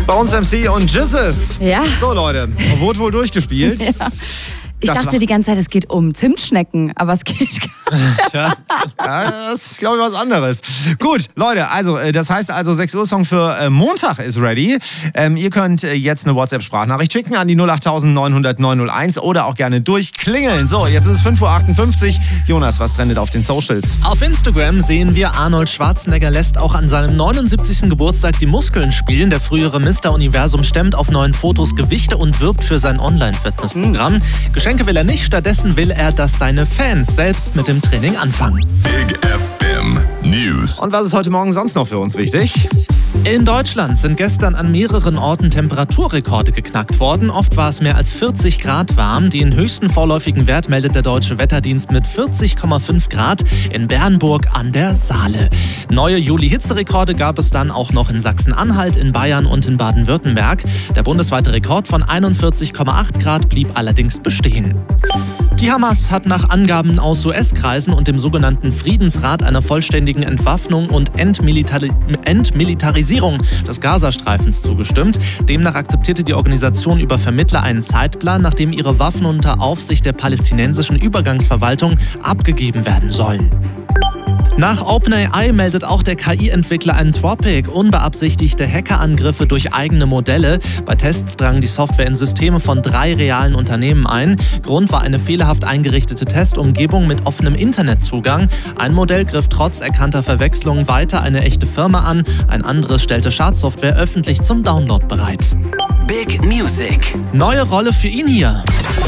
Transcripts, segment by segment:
Bei uns MC und Jizzes. Ja. So Leute, wurde wohl durchgespielt. Ja. Ich dachte die ganze Zeit, es geht um Zimtschnecken, aber es geht gar nicht. Ja, das ist, glaube ich, was anderes. Gut, Leute, also das heißt also 6 Uhr Song für Montag ist ready. Ihr könnt jetzt eine WhatsApp-Sprachnachricht schicken an die 08000 900 901 oder auch gerne durchklingeln. So, jetzt ist es 5.58 Uhr. Jonas, was trendet auf den Socials? Auf Instagram sehen wir, Arnold Schwarzenegger lässt auch an seinem 79. Geburtstag die Muskeln spielen. Der frühere Mr. Universum stemmt auf neuen Fotos Gewichte und wirbt für sein Online-Fitnessprogramm. Geschenke will er nicht, stattdessen will er, dass seine Fans selbst mit dem Training anfangen. Big FM News. Und was ist heute Morgen sonst noch für uns wichtig? In Deutschland sind gestern an mehreren Orten Temperaturrekorde geknackt worden. Oft war es mehr als 40 Grad warm. Den höchsten vorläufigen Wert meldet der Deutsche Wetterdienst mit 40,5 Grad in Bernburg an der Saale. Neue Juli-Hitzerekorde gab es dann auch noch in Sachsen-Anhalt, in Bayern und in Baden-Württemberg. Der bundesweite Rekord von 41,8 Grad blieb allerdings bestehen. Die Hamas hat nach Angaben aus US-Kreisen und dem sogenannten Friedensrat einer vollständigen Entwaffnung und Entmilitarisierung des Gazastreifens zugestimmt. Demnach akzeptierte die Organisation über Vermittler einen Zeitplan, nachdem ihre Waffen unter Aufsicht der palästinensischen Übergangsverwaltung abgegeben werden sollen. Nach OpenAI meldet auch der KI-Entwickler Anthropic unbeabsichtigte Hackerangriffe durch eigene Modelle. Bei Tests drang die Software in Systeme von 3 realen Unternehmen ein. Grund war eine fehlerhaft eingerichtete Testumgebung mit offenem Internetzugang. Ein Modell griff trotz erkannter Verwechslung weiter eine echte Firma an. Ein anderes stellte Schadsoftware öffentlich zum Download bereit. Big Music. Neue Rolle für ihn hier.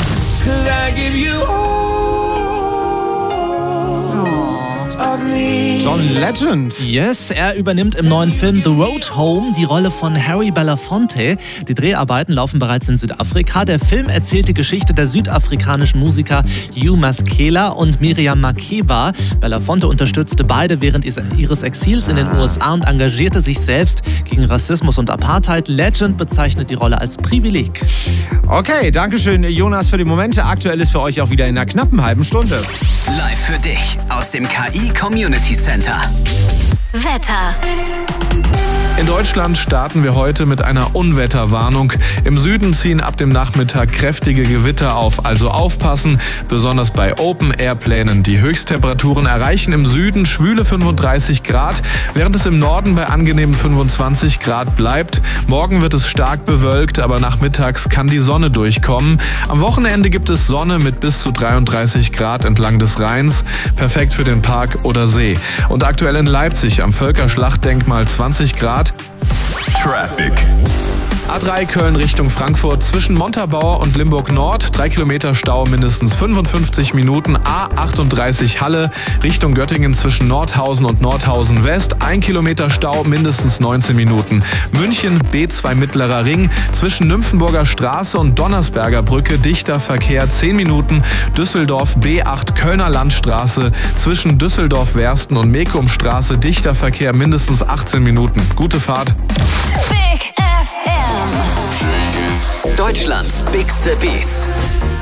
John Legend. Yes, er übernimmt im neuen Film The Road Home die Rolle von Harry Belafonte. Die Dreharbeiten laufen bereits in Südafrika. Der Film erzählt die Geschichte der südafrikanischen Musiker Hugh Masekela und Miriam Makeba. Belafonte unterstützte beide während ihres Exils in den USA und engagierte sich selbst gegen Rassismus und Apartheid. Legend bezeichnet die Rolle als Privileg. Okay, dankeschön Jonas für die Momente. Aktuell ist für euch auch wieder in einer knappen halben Stunde. Live für dich aus dem KI Community Center. Wetter. In Deutschland starten wir heute mit einer Unwetterwarnung. Im Süden ziehen ab dem Nachmittag kräftige Gewitter auf, also aufpassen, besonders bei Open-Air-Plänen. Die Höchsttemperaturen erreichen im Süden schwüle 35 Grad, während es im Norden bei angenehmen 25 Grad bleibt. Morgen wird es stark bewölkt, aber nachmittags kann die Sonne durchkommen. Am Wochenende gibt es Sonne mit bis zu 33 Grad entlang des Rheins. Perfekt für den Park oder See. Und aktuell in Leipzig am Völkerschlachtdenkmal 20 Grad. Traffic. A3 Köln Richtung Frankfurt zwischen Montabaur und Limburg Nord. 3 Kilometer Stau, mindestens 55 Minuten. A38 Halle Richtung Göttingen zwischen Nordhausen und Nordhausen West. 1 Kilometer Stau, mindestens 19 Minuten. München B2 Mittlerer Ring zwischen Nymphenburger Straße und Donnersberger Brücke. Dichter Verkehr 10 Minuten. Düsseldorf B8 Kölner Landstraße zwischen Düsseldorf-Wersten und Mekumstraße. Dichter Verkehr mindestens 18 Minuten. Gute Fahrt. Big FM. Deutschlands bigste Beats.